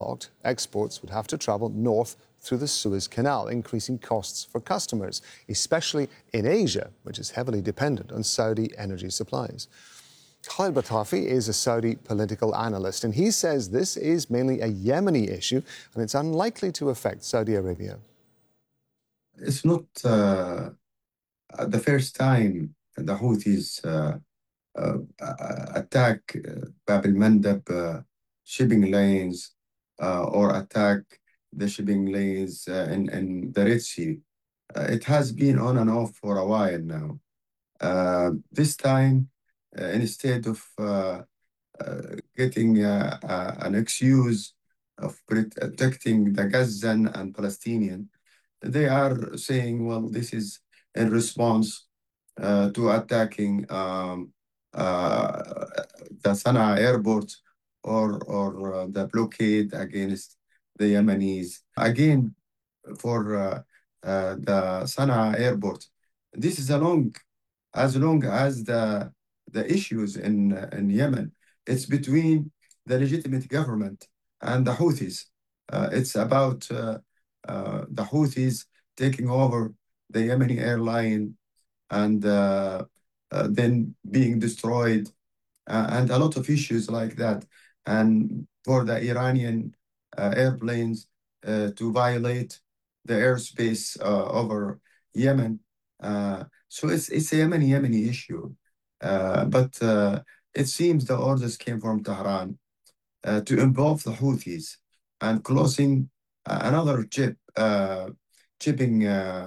blocked, exports would have to travel north through the Suez Canal, increasing costs for customers, especially in Asia, which is heavily dependent on Saudi energy supplies. Khalid Batafi is a Saudi political analyst, and he says this is mainly a Yemeni issue and it's unlikely to affect Saudi Arabia. It's not the first time the Houthis attack Bab el-Mandab shipping lanes or attack the shipping lanes in the Red Sea. It has been on and off for a while now. This time, instead of getting an excuse of protecting the Gazan and Palestinian, they are saying, well, this is in response to attacking the Sana'a airport or the blockade against the Yemenis. Again, for the Sana'a airport, this is as long as the issues in Yemen. It's between the legitimate government and the Houthis. It's about the Houthis taking over the Yemeni airline and then being destroyed, and a lot of issues like that. And for the Iranian airplanes to violate the airspace over Yemen. So it's a Yemeni issue. But it seems the orders came from Tehran to involve the Houthis and closing another shipping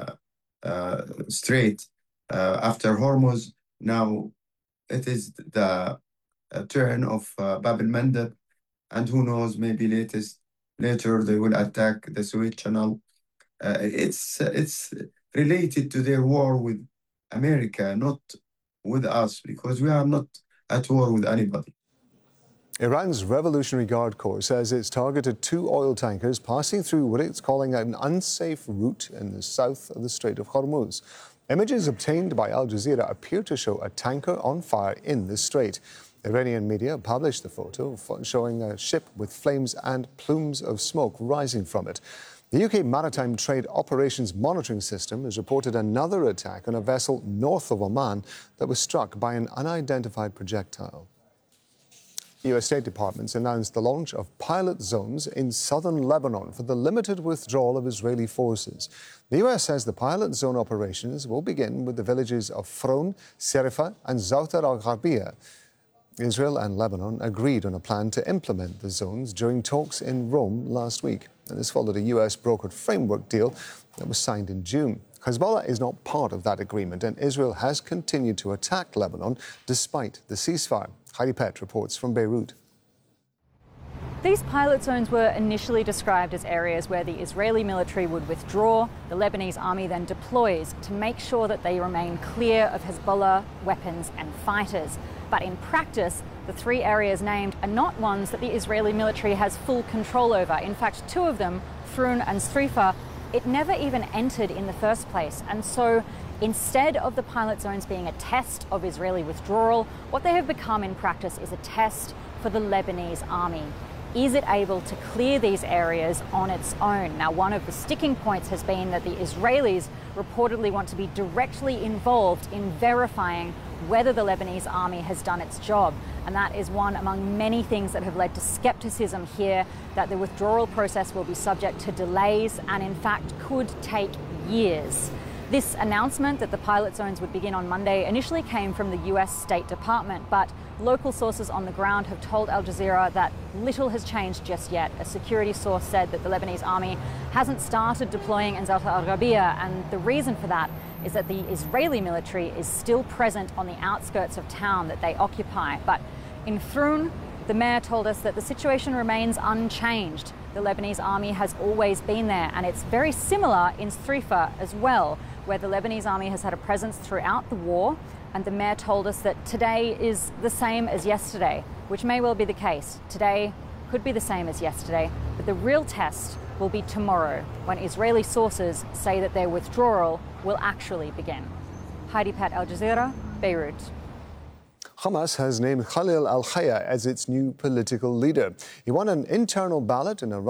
strait after Hormuz. Now it is the turn of Bab el-Mandab, and who knows, maybe later they will attack the Suez Canal. It's related to their war with America, not with us, because we are not at war with anybody. Iran's Revolutionary Guard Corps says it's targeted 2 oil tankers passing through what it's calling an unsafe route in the south of the Strait of Hormuz. Images obtained by Al Jazeera appear to show a tanker on fire in the strait. Iranian media published the photo showing a ship with flames and plumes of smoke rising from it. The UK Maritime Trade Operations Monitoring System has reported another attack on a vessel north of Oman that was struck by an unidentified projectile. The U.S. State Department's announced the launch of pilot zones in southern Lebanon for the limited withdrawal of Israeli forces. The U.S. says the pilot zone operations will begin with the villages of Fron, Serifa and Zawtar al-Gharbiyah. Israel and Lebanon agreed on a plan to implement the zones during talks in Rome last week. And this followed a U.S. brokered framework deal that was signed in June. Hezbollah is not part of that agreement, and Israel has continued to attack Lebanon despite the ceasefire. Heidi Pett reports from Beirut. These pilot zones were initially described as areas where the Israeli military would withdraw. The Lebanese army then deploys to make sure that they remain clear of Hezbollah weapons and fighters. But in practice, the 3 areas named are not ones that the Israeli military has full control over. In fact, 2 of them, Thrun and Strifa, it never even entered in the first place. And so instead of the pilot zones being a test of Israeli withdrawal, what they have become in practice is a test for the Lebanese army. Is it able to clear these areas on its own? Now, one of the sticking points has been that the Israelis reportedly want to be directly involved in verifying whether the Lebanese army has done its job. And that is one among many things that have led to skepticism here, that the withdrawal process will be subject to delays and in fact could take years. This announcement that the pilot zones would begin on Monday initially came from the US State Department, but local sources on the ground have told Al Jazeera that little has changed just yet. A security source said that the Lebanese army hasn't started deploying in Zawtar al-Gharbiyah, and the reason for that is that the Israeli military is still present on the outskirts of town that they occupy. But in Thrun, the mayor told us that the situation remains unchanged. The Lebanese army has always been there, and it's very similar in Strifa as well, where the Lebanese army has had a presence throughout the war. And the mayor told us that today is the same as yesterday, which may well be the case. Today could be the same as yesterday, but the real test will be tomorrow, when Israeli sources say that their withdrawal will actually begin. Heidi Pett, Al Jazeera, Beirut. Hamas has named Khalil al-Hayya as its new political leader. He won an internal ballot in a